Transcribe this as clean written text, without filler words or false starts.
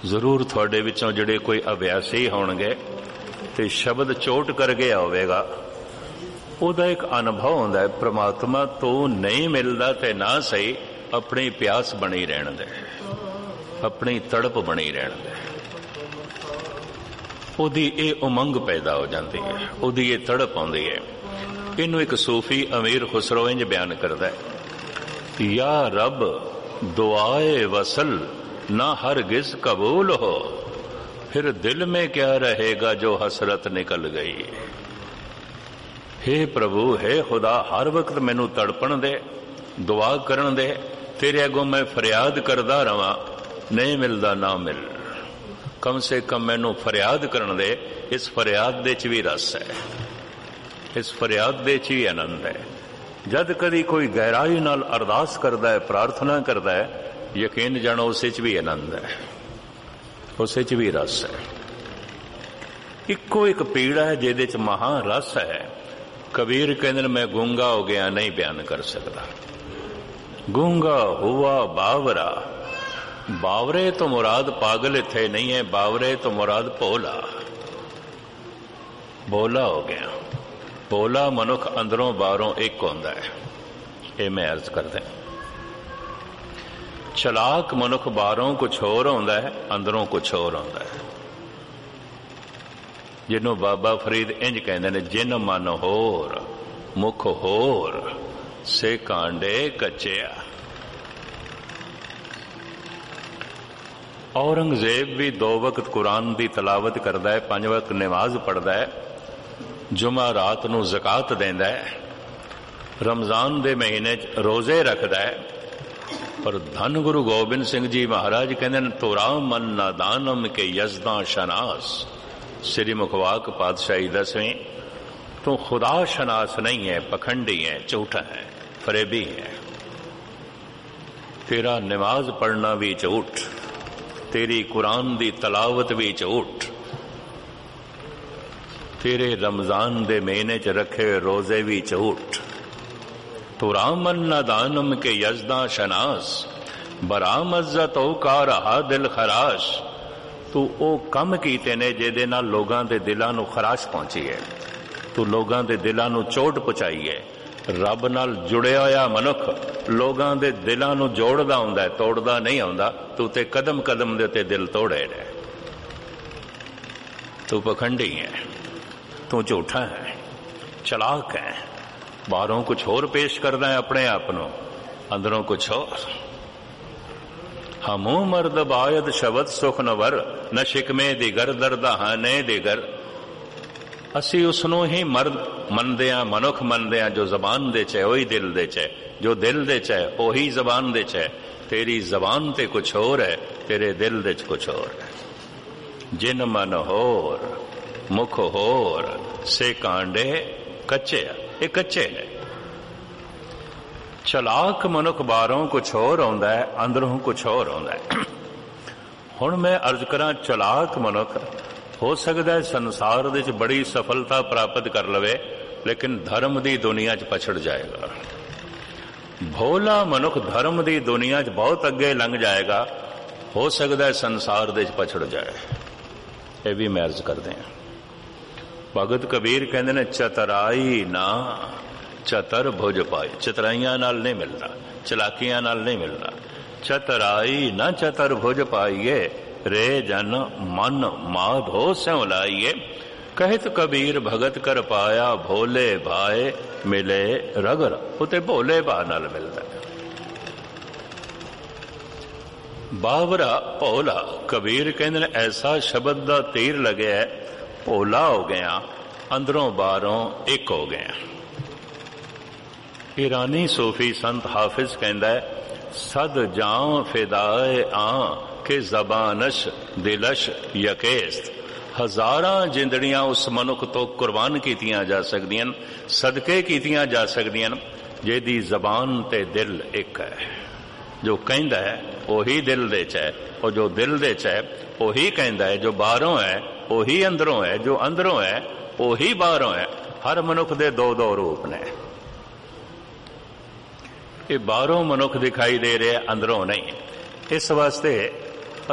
ਜ਼ਰੂਰ ਤੁਹਾਡੇ ਵਿੱਚੋਂ ਜਿਹੜੇ ਕੋਈ ਅਭਿਆਸੀ ਹੋਣਗੇ ਤੇ ਸ਼ਬਦ ਚੋਟ ਕਰ ਗਿਆ ਹੋਵੇਗਾ, ਉਹਦਾ ਇੱਕ ਅਨੁਭਵ ਹੁੰਦਾ ਹੈ, ਪ੍ਰਮਾਤਮਾ ਤੋਂ ਨਹੀਂ ਮਿਲਦਾ ਤੇ ਨਾ ਸਹੀ, ਆਪਣੀ ਪਿਆਸ ਬਣੀ ਰਹਿਣ ਦੇ, ਆਪਣੀ ਤੜਪ ਬਣੀ ਰਹਿਣ ਦੇ। ਉਹਦੀ ਇਹ ਉਮੰਗ ਪੈਦਾ ਹੋ ਜਾਂਦੀ ਹੈ, ਉਹਦੀ ਇਹ ਤੜਪ ਆਉਂਦੀ ਹੈ। ਇਹਨੂੰ ਇੱਕ ਸੂਫੀ ਅਮੀਰ ਖੁਸਰੋ ਇੰਜ ਬਿਆਨ ਕਰਦਾ ਹੈ, ਯਾ ਰੱਬ ਦੁਆਏ ਵਸਲ ਨਾ ਹਰगिज कबूल हो, फिर दिल में क्या रहेगा जो हसरत निकल गई। हे प्रभु, हे खुदा, हर वक्त मैनू तड़पण दे, दुआ करन दे, तेरे अगों मैं फरियाद करदा रवां, नहीं मिलदा ना मिल, कम से कम मैनू फरियाद करन दे। इस फरियाद दे च भी रस है, इस फरियाद दे च ही आनंद है। जद कदी कोई गहराई नाल अरदास करदा है, प्रार्थना करदा है, यकीन जानो उस भी आनंद है, उस भी रस है। इको एक पीड़ा है जिहदे च महा रस है। कबीर कहंदे मैं गूंगा हो गया, नहीं बयान कर सकता। गूंगा हुआ बावरा, बावरे तो मुराद पागल इत्थे नहीं है, बावरे तो मुराद भोला, भोला हो गया। भोला मनुख अंदरों बाहरों एक होंदा है, ये मैं अर्ज करदा। चलाक मनुख बाहरों कुछ होर होंदा है, अंदरों कुछ होर होंदा है। जिन्हों बाबा फरीद इंज कहते हैं, जिन मन होर मुख होर से कांडे कच्चिया। औरंगजेब भी 2 वक्त कुरान की तलावत करता है, 5 वक्त नमाज पढ़ता है, जुमा रात नूं ज़कात देंदा है, रमज़ान दे महीने रोज़े रखता है। पर धन गुरु गोबिंद सिंह जी महाराज कहते हैं, तोरा मन नादानम के यजदा शनास। श्री मुखवाक पातशाही 10वीं, तो खुदा शनास नहीं है, पखंडी है, झूठा है, फरेबी है। तेरा नमाज पढ़ना भी झूठ, तेरी कुरान दी तलावत भी झूठ, तेरे रमजान दे महीने च रखे रोजे भी झूठ। तुरामन नादानम के यजदा शनास, बरामज़त का रहा दिल खराश। तू ओ कम कीते ने जिहदे नाल लोगां दे दिलां नूं खराश पहुंची है, तू लोगां दे दिलां नूं चोट पहुंचाई है। रब नाल जुड़िया होया मनुख लोगां दे दिलां नूं जोड़दा हुंदा है, तोड़दा नहीं हुंदा। तू ते कदम कदम दे उत्ते दिल तोड़े ने। तू पखंडी है, तू झूठा है, चलाक है, बाहरों कुछ होर पेश करदा है अपने आप नूं, अंदरों कुछ होर। हमू मर्द बायद शबद सुख नवर, न शिकमे दिगर दर्द हाने दिगर। असी उसनों ही मर्द मनदे आ, मनुख मनदे आ जो जबान दे च है, वही दिल दे च है, जो दिल दे च है वही जबान दे च है। तेरी जबान ते कुछ होर है, तेरे दिल दे च कुछ होर है। जिन मन होर मुख होर से कांडे कच्चे, ये कच्चे ने। चलाक मनुख बाहरों कुछ होर आउंदा है, अंदरों कुछ होर आउंदा है। हुण मैं अर्ज करा, चलाक मनुख हो सकता है संसार दे च बड़ी सफलता प्राप्त कर लवे, लेकिन धर्म दी दुनिया च पछड़ जाएगा। भोला मनुख धर्म दी दुनिया च बहुत अगे लंघ जाएगा, हो सकता है संसार दे च पछड़ जाए। ये भी मैं अर्ज करते हैं। भगत कबीर कहते ने, चतराई ना चतर भुज पाई। चतराइयां नाल नहीं मिलना, चलाकियां नाल नहीं मिलना। चतराई ना चतर भुज पाइए, रे जन मन माधो स्यों लाइए। कहत कबीर भगत कर पाया, भोले भाए मिले रगर। उते भोले भा नाल मिलता। बावरा भोला, कबीर कहते ऐसा शब्द दा तीर लगे है, भोला हो गया, अंदरों बाहरों एक हो गया। ईरानी सूफी संत हाफिज कहता है, सद जां फिदाए आ के जबानश दिलश यकेस्त। हजारां जिंदड़ियां उस मनुख तो कुर्बान कीतियां जा सकदियां, सदके कीतियां जा सकदियां जिहदी जबान ते दिल एक है। जो कहंदा है वही दिल दे च है, और जो दिल दे च है वही कहंदा है। जो बाहरों है वही अंदरों है, जो अंदरों है वही बाहरों है। हर मनुख दे दो दो रूप ने। ये बाहरों मनुख दिखाई दे रहे, अंदरों नहीं। इस वास्ते